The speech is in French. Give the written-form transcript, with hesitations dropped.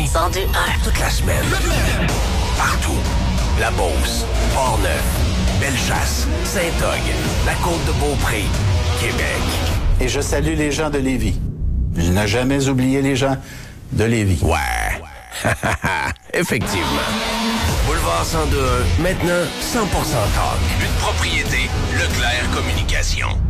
102.1. Toute la semaine. Partout. La Beauce, Port-Neuf, Bellechasse, Saint-Og, la Côte-de-Beaupré, Québec. Et je salue les gens de Lévis. Je n'ai jamais oublié les gens de Lévis. Ouais. Effectivement. Boulevard 102.1, maintenant 100% talk. Une propriété Leclerc Communication.